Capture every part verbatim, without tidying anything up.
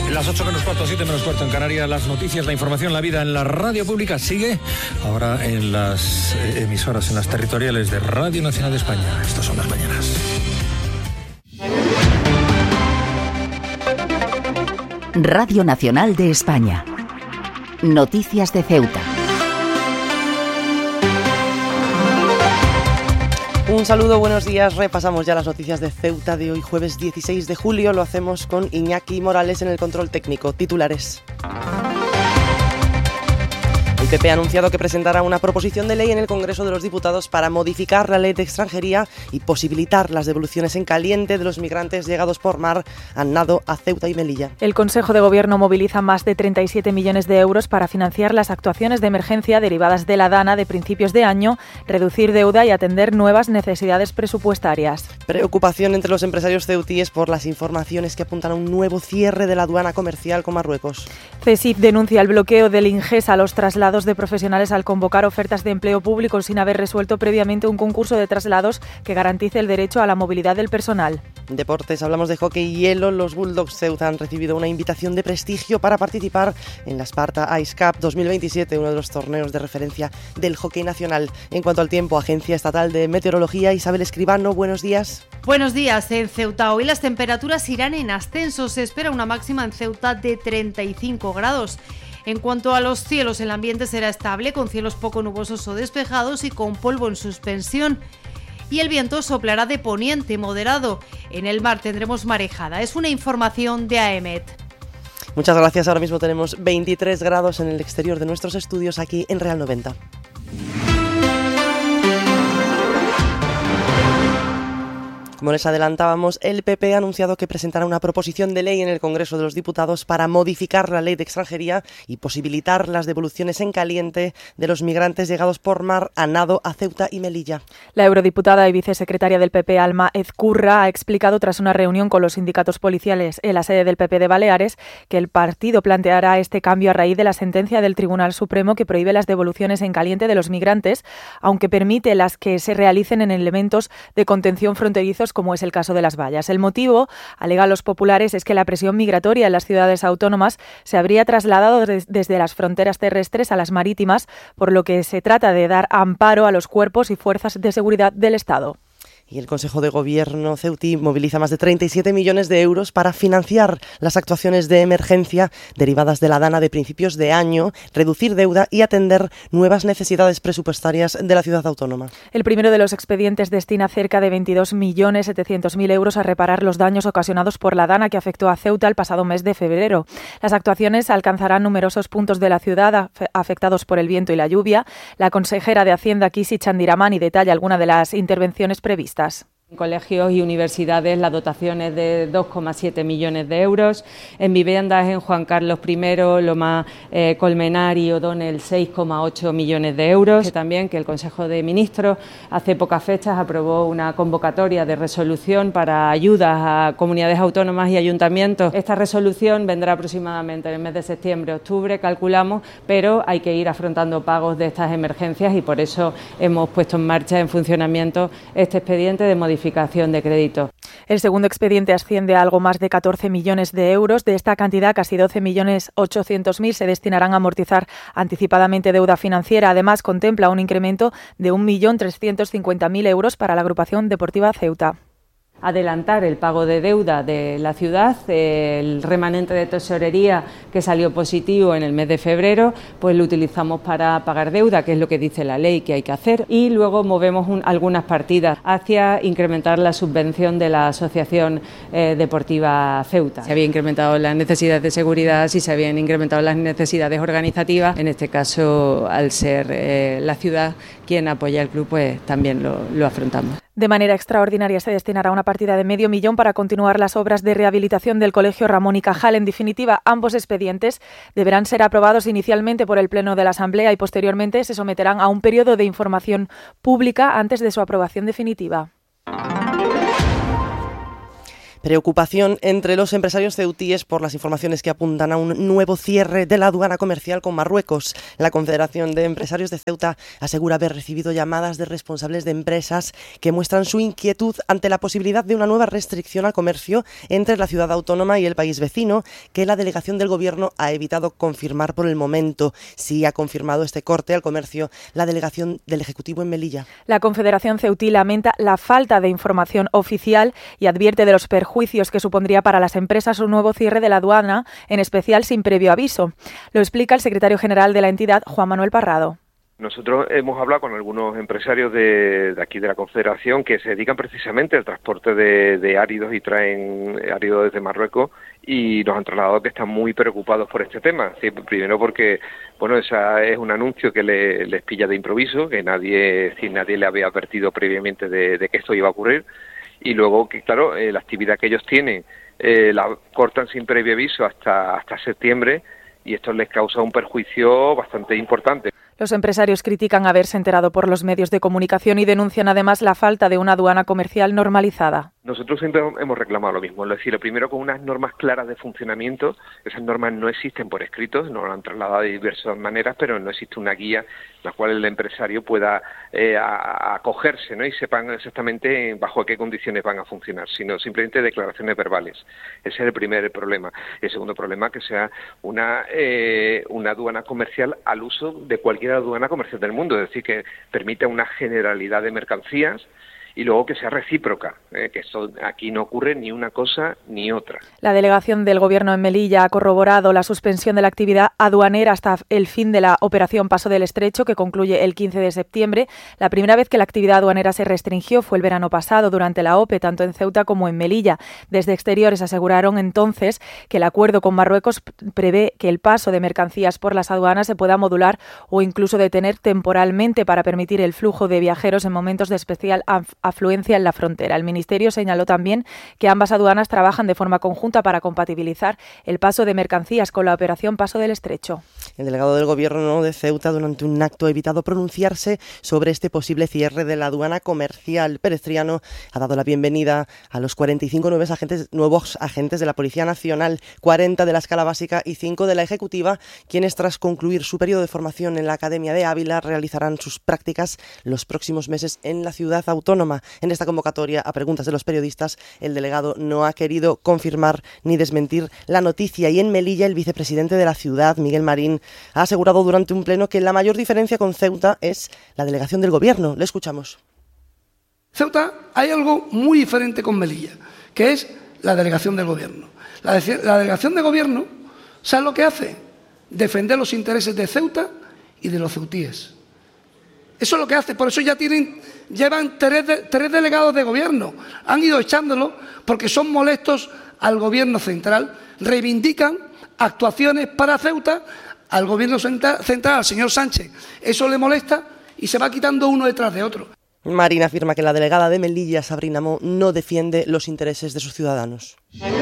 Las ocho menos cuarto, siete menos cuarto en Canarias, las noticias, la información, la vida en la radio pública sigue ahora en las emisoras, en las territoriales de Radio Nacional de España. Estas son las mañanas. Radio Nacional de España. Noticias de Ceuta. Un saludo, buenos días. Repasamos ya las noticias de Ceuta de hoy, jueves dieciséis de julio. Lo hacemos con Iñaki Morales en el control técnico. Titulares. El P P ha anunciado que presentará una proposición de ley en el Congreso de los Diputados para modificar la ley de extranjería y posibilitar las devoluciones en caliente de los migrantes llegados por mar a nado a Ceuta y Melilla. El Consejo de Gobierno moviliza más de treinta y siete millones de euros para financiar las actuaciones de emergencia derivadas de la DANA de principios de año, reducir deuda y atender nuevas necesidades presupuestarias. Preocupación entre los empresarios ceutíes por las informaciones que apuntan a un nuevo cierre de la aduana comercial con Marruecos. CESIF denuncia el bloqueo del INGES a los traslados de profesionales al convocar ofertas de empleo público sin haber resuelto previamente un concurso de traslados que garantice el derecho a la movilidad del personal. Deportes, hablamos de hockey y hielo. Los Bulldogs Ceuta han recibido una invitación de prestigio para participar en la Sparta Ice Cup dos mil veintisiete, uno de los torneos de referencia del hockey nacional. En cuanto al tiempo, Agencia Estatal de Meteorología, Isabel Escribano, buenos días. Buenos días. En Ceuta hoy las temperaturas irán en ascenso. Se espera una máxima en Ceuta de treinta y cinco grados. En cuanto a los cielos, el ambiente será estable, con cielos poco nubosos o despejados y con polvo en suspensión. Y el viento soplará de poniente moderado. En el mar tendremos marejada. Es una información de A E M E T. Muchas gracias. Ahora mismo tenemos veintitrés grados en el exterior de nuestros estudios aquí en Real noventa. Como les adelantábamos, el P P ha anunciado que presentará una proposición de ley en el Congreso de los Diputados para modificar la ley de extranjería y posibilitar las devoluciones en caliente de los migrantes llegados por mar a nado a Ceuta y Melilla. La eurodiputada y vicesecretaria del P P, Alma Ezcurra, ha explicado tras una reunión con los sindicatos policiales en la sede del P P de Baleares que el partido planteará este cambio a raíz de la sentencia del Tribunal Supremo que prohíbe las devoluciones en caliente de los migrantes, aunque permite las que se realicen en elementos de contención fronterizos como es el caso de las vallas. El motivo, alegan los populares, es que la presión migratoria en las ciudades autónomas se habría trasladado des- desde las fronteras terrestres a las marítimas, por lo que se trata de dar amparo a los cuerpos y fuerzas de seguridad del Estado. Y el Consejo de Gobierno ceutí moviliza más de treinta y siete millones de euros para financiar las actuaciones de emergencia derivadas de la DANA de principios de año, reducir deuda y atender nuevas necesidades presupuestarias de la ciudad autónoma. El primero de los expedientes destina cerca de veintidós millones setecientos mil euros a reparar los daños ocasionados por la DANA que afectó a Ceuta el pasado mes de febrero. Las actuaciones alcanzarán numerosos puntos de la ciudad afectados por el viento y la lluvia. La consejera de Hacienda, Kisi Chandiramani, detalla algunas de las intervenciones previstas. En colegios y universidades la dotación es de dos coma siete millones de euros, en viviendas en Juan Carlos primero, Loma eh, Colmenar y O'Donnell seis coma ocho millones de euros. También que el Consejo de Ministros hace pocas fechas aprobó una convocatoria de resolución para ayudas a comunidades autónomas y ayuntamientos. Esta resolución vendrá aproximadamente en el mes de septiembre, octubre, calculamos, pero hay que ir afrontando pagos de estas emergencias y por eso hemos puesto en marcha, en funcionamiento, este expediente de modificación de crédito. El segundo expediente asciende a algo más de catorce millones de euros. De esta cantidad, casi doce millones ochocientos mil se destinarán a amortizar anticipadamente deuda financiera. Además, contempla un incremento de un millón trescientos cincuenta mil euros para la agrupación deportiva Ceuta. Adelantar el pago de deuda de la ciudad, el remanente de tesorería que salió positivo en el mes de febrero, pues lo utilizamos para pagar deuda, que es lo que dice la ley que hay que hacer, y luego movemos un, algunas partidas hacia incrementar la subvención de la Asociación eh, Deportiva Ceuta. Se había incrementado las necesidades de seguridad, sí se habían incrementado las necesidades organizativas, en este caso al ser eh, la ciudad quien apoya al club, pues también lo, lo afrontamos. De manera extraordinaria se destinará una partida de medio millón para continuar las obras de rehabilitación del Colegio Ramón y Cajal. En definitiva, ambos expedientes deberán ser aprobados inicialmente por el Pleno de la Asamblea y posteriormente se someterán a un periodo de información pública antes de su aprobación definitiva. Preocupación entre los empresarios ceutíes por las informaciones que apuntan a un nuevo cierre de la aduana comercial con Marruecos. La Confederación de Empresarios de Ceuta asegura haber recibido llamadas de responsables de empresas que muestran su inquietud ante la posibilidad de una nueva restricción al comercio entre la ciudad autónoma y el país vecino, que la delegación del Gobierno ha evitado confirmar por el momento. Sí ha confirmado este corte al comercio la delegación del Ejecutivo en Melilla. La Confederación Ceutí lamenta la falta de información oficial y advierte de los perjuicios juicios que supondría para las empresas un nuevo cierre de la aduana, en especial sin previo aviso. Lo explica el secretario general de la entidad, Juan Manuel Parrado. Nosotros hemos hablado con algunos empresarios de, de aquí de la Confederación que se dedican precisamente al transporte de, de áridos y traen áridos desde Marruecos, y nos han trasladado que están muy preocupados por este tema. Sí, primero porque, bueno, esa es un anuncio que le, les pilla de improviso, que nadie, si nadie le había advertido previamente de, de que esto iba a ocurrir. Y luego, que claro, eh, la actividad que ellos tienen eh, la cortan sin previo aviso hasta, hasta septiembre, y esto les causa un perjuicio bastante importante. Los empresarios critican haberse enterado por los medios de comunicación y denuncian además la falta de una aduana comercial normalizada. Nosotros siempre hemos reclamado lo mismo, es decir, lo primero con unas normas claras de funcionamiento. Esas normas no existen por escrito, nos lo han trasladado de diversas maneras, pero no existe una guía en la cual el empresario pueda eh, acogerse, ¿no? Y sepan exactamente bajo qué condiciones van a funcionar, sino simplemente declaraciones verbales. Ese es el primer problema. El segundo problema, que sea una, eh, una aduana comercial al uso de cualquier aduana comercial del mundo, es decir, que permita una generalidad de mercancías y luego que sea recíproca, eh, que esto aquí no ocurre ni una cosa ni otra. La delegación del Gobierno en Melilla ha corroborado la suspensión de la actividad aduanera hasta el fin de la operación Paso del Estrecho, que concluye el quince de septiembre. La primera vez que la actividad aduanera se restringió fue el verano pasado, durante la OPE, tanto en Ceuta como en Melilla. Desde Exteriores aseguraron entonces que el acuerdo con Marruecos prevé que el paso de mercancías por las aduanas se pueda modular o incluso detener temporalmente para permitir el flujo de viajeros en momentos de especial afluencia en la frontera. El Ministerio señaló también que ambas aduanas trabajan de forma conjunta para compatibilizar el paso de mercancías con la operación Paso del Estrecho. El delegado del Gobierno de Ceuta, durante un acto, ha evitado pronunciarse sobre este posible cierre de la aduana comercial. Pérez Triano ha dado la bienvenida a los cuarenta y cinco nuevos agentes, nuevos agentes de la Policía Nacional, cuarenta de la escala básica y cinco de la ejecutiva, quienes tras concluir su periodo de formación en la Academia de Ávila realizarán sus prácticas los próximos meses en la ciudad autónoma. En esta convocatoria a preguntas de los periodistas, el delegado no ha querido confirmar ni desmentir la noticia, y en Melilla el vicepresidente de la ciudad, Miguel Marín, ha asegurado durante un pleno que la mayor diferencia con Ceuta es la delegación del Gobierno. Le escuchamos. Ceuta hay algo muy diferente con Melilla, que es la delegación del Gobierno. La, de, la delegación del Gobierno, ¿sabe lo que hace? Defender los intereses de Ceuta y de los ceutíes. Eso es lo que hace, por eso ya tienen, llevan tres, de, tres delegados de gobierno. Han ido echándolo porque son molestos al gobierno central. Reivindican actuaciones para Ceuta al gobierno central, central, al señor Sánchez. Eso le molesta y se va quitando uno detrás de otro. Marín afirma que la delegada de Melilla, Sabrina Mo, no defiende los intereses de sus ciudadanos.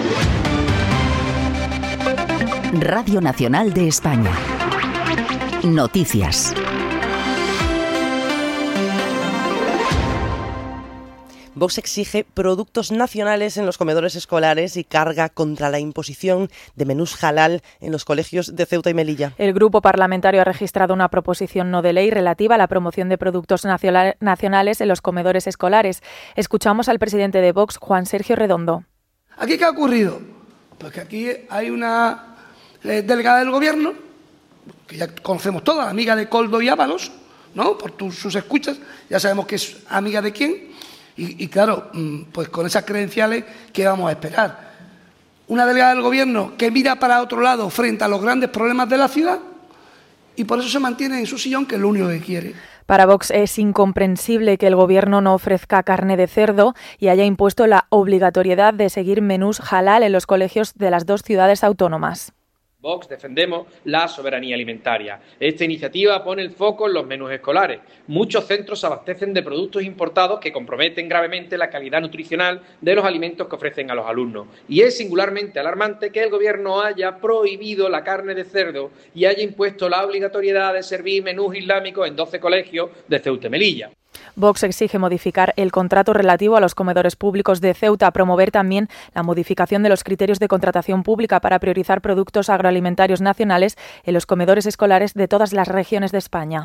Radio Nacional de España. Noticias. Vox exige productos nacionales en los comedores escolares y carga contra la imposición de menús halal en los colegios de Ceuta y Melilla. El grupo parlamentario ha registrado una proposición no de ley relativa a la promoción de productos nacionales en los comedores escolares. Escuchamos al presidente de Vox, Juan Sergio Redondo. ¿Aquí qué ha ocurrido? Pues que aquí hay una eh, delegada del Gobierno, que ya conocemos toda, amiga de Coldo y Ábalos, ¿no? Por tus, sus escuchas, ya sabemos que es amiga de quién. Y, y claro, pues con esas credenciales, ¿qué vamos a esperar? Una delegada del Gobierno que mira para otro lado frente a los grandes problemas de la ciudad, y por eso se mantiene en su sillón, que es lo único que quiere. Para Vox es incomprensible que el Gobierno no ofrezca carne de cerdo y haya impuesto la obligatoriedad de seguir menús halal en los colegios de las dos ciudades autónomas. Vox defendemos la soberanía alimentaria. Esta iniciativa pone el foco en los menús escolares. Muchos centros se abastecen de productos importados que comprometen gravemente la calidad nutricional de los alimentos que ofrecen a los alumnos. Y es singularmente alarmante que el Gobierno haya prohibido la carne de cerdo y haya impuesto la obligatoriedad de servir menús islámicos en doce colegios de Ceuta y Melilla. Vox exige modificar el contrato relativo a los comedores públicos de Ceuta, promover también la modificación de los criterios de contratación pública para priorizar productos agroalimentarios nacionales en los comedores escolares de todas las regiones de España.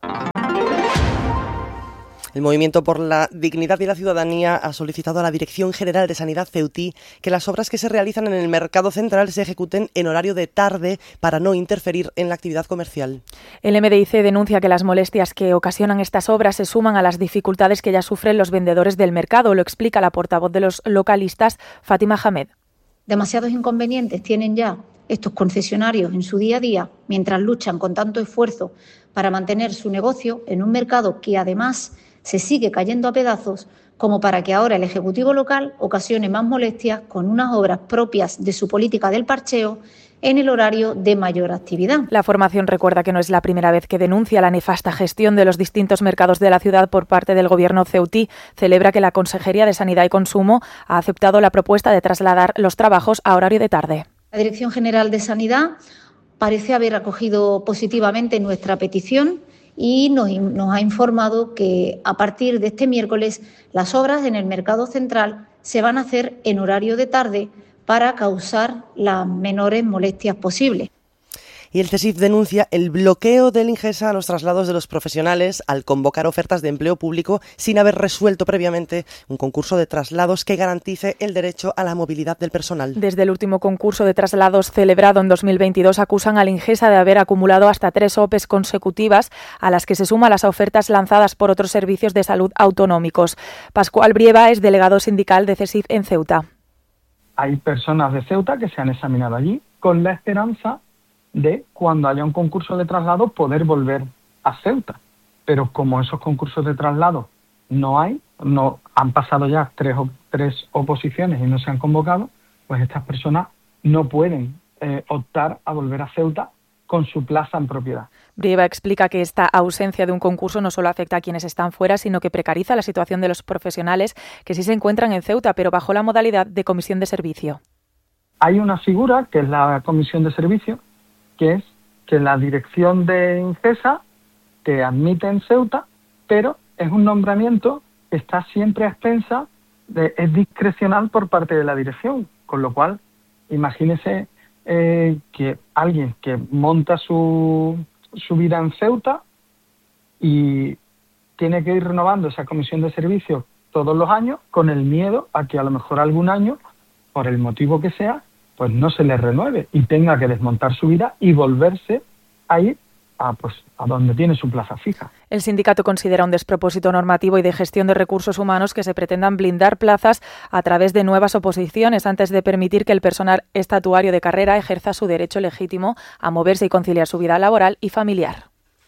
El Movimiento por la Dignidad y la Ciudadanía ha solicitado a la Dirección General de Sanidad Ceutí que las obras que se realizan en el mercado central se ejecuten en horario de tarde para no interferir en la actividad comercial. El M D I C denuncia que las molestias que ocasionan estas obras se suman a las dificultades que ya sufren los vendedores del mercado. Lo explica la portavoz de los localistas, Fátima Hamed. Demasiados inconvenientes tienen ya estos concesionarios en su día a día mientras luchan con tanto esfuerzo para mantener su negocio en un mercado que además se sigue cayendo a pedazos, como para que ahora el Ejecutivo local ocasione más molestias con unas obras propias de su política del parcheo en el horario de mayor actividad. La formación recuerda que no es la primera vez que denuncia la nefasta gestión de los distintos mercados de la ciudad por parte del Gobierno ceutí. Celebra que la Consejería de Sanidad y Consumo ha aceptado la propuesta de trasladar los trabajos a horario de tarde. La Dirección General de Sanidad parece haber acogido positivamente nuestra petición y nos, nos ha informado que a partir de este miércoles las obras en el mercado central se van a hacer en horario de tarde para causar las menores molestias posibles. Y el CESIF denuncia el bloqueo del Ingesa a los traslados de los profesionales al convocar ofertas de empleo público sin haber resuelto previamente un concurso de traslados que garantice el derecho a la movilidad del personal. Desde el último concurso de traslados celebrado en dos mil veintidós acusan al Ingesa de haber acumulado hasta tres O P Es consecutivas a las que se suman las ofertas lanzadas por otros servicios de salud autonómicos. Pascual Brieva es delegado sindical de CESIF en Ceuta. Hay personas de Ceuta que se han examinado allí con la esperanza de, cuando haya un concurso de traslado, poder volver a Ceuta. Pero como esos concursos de traslado no hay, no han pasado ya tres, tres oposiciones y no se han convocado, pues estas personas no pueden eh, optar a volver a Ceuta con su plaza en propiedad. Brieva explica que esta ausencia de un concurso no solo afecta a quienes están fuera, sino que precariza la situación de los profesionales que sí se encuentran en Ceuta, pero bajo la modalidad de comisión de servicio. Hay una figura, que es la comisión de servicio, que es que la dirección de Ingesa te admite en Ceuta, pero es un nombramiento que está siempre a expensa, de, es discrecional por parte de la dirección, con lo cual imagínese eh, que alguien que monta su, su vida en Ceuta y tiene que ir renovando esa comisión de servicios todos los años con el miedo a que a lo mejor algún año, por el motivo que sea, pues no se le renueve y tenga que desmontar su vida y volverse a ir a, pues, a donde tiene su plaza fija. El sindicato considera un despropósito normativo y de gestión de recursos humanos que se pretendan blindar plazas a través de nuevas oposiciones antes de permitir que el personal estatuario de carrera ejerza su derecho legítimo a moverse y conciliar su vida laboral y familiar.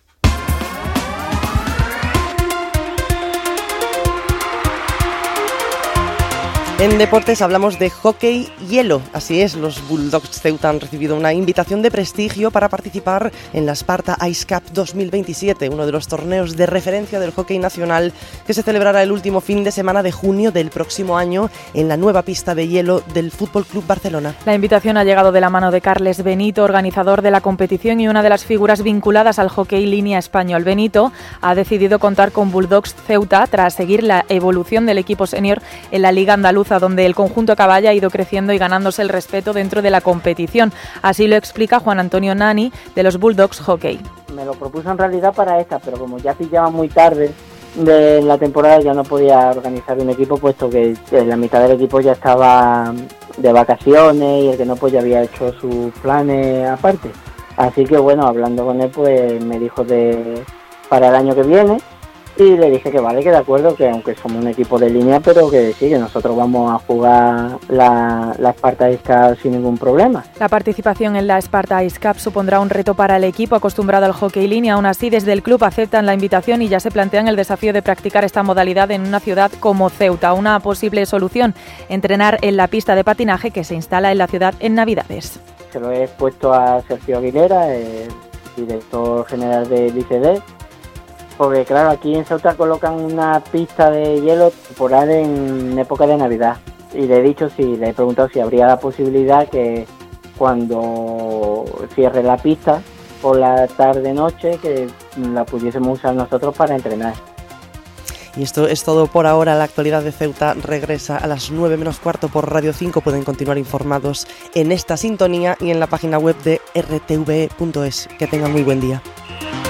En deportes hablamos de hockey hielo. Así es, los Bulldogs Ceuta han recibido una invitación de prestigio para participar en la Sparta Ice Cup dos mil veintisiete, uno de los torneos de referencia del hockey nacional que se celebrará el último fin de semana de junio del próximo año en la nueva pista de hielo del Fútbol Club Barcelona. La invitación ha llegado de la mano de Carles Benito, organizador de la competición y una de las figuras vinculadas al hockey línea español. Benito ha decidido contar con Bulldogs Ceuta tras seguir la evolución del equipo senior en la Liga Andaluza, donde el conjunto caballa ha ido creciendo y ganándose el respeto dentro de la competición. Así lo explica Juan Antonio Nani, de los Bulldogs Hockey. Me lo propuso en realidad para esta, pero como ya pillaba muy tarde de la temporada, ya no podía organizar un equipo, puesto que la mitad del equipo ya estaba de vacaciones y el que no, pues ya había hecho sus planes aparte. Así que bueno, hablando con él, pues me dijo de para el año que viene. Y le dije que vale, que de acuerdo, que aunque somos un equipo de línea, pero que sí, que nosotros vamos a jugar la, la Sparta Ice Cup sin ningún problema. La participación en la Sparta Ice Cup supondrá un reto para el equipo acostumbrado al hockey línea. Aún así, desde el club aceptan la invitación y ya se plantean el desafío de practicar esta modalidad en una ciudad como Ceuta. Una posible solución, entrenar en la pista de patinaje que se instala en la ciudad en Navidades. Se lo he puesto a Sergio Aguilera, el director general del I C D, porque claro, aquí en Ceuta colocan una pista de hielo temporal en época de Navidad. Y le he dicho, si le he preguntado si habría la posibilidad que cuando cierre la pista por la tarde-noche, que la pudiésemos usar nosotros para entrenar. Y esto es todo por ahora. La actualidad de Ceuta regresa a las nueve menos cuarto por Radio cinco. Pueden continuar informados en esta sintonía y en la página web de r t v e punto es. Que tengan muy buen día.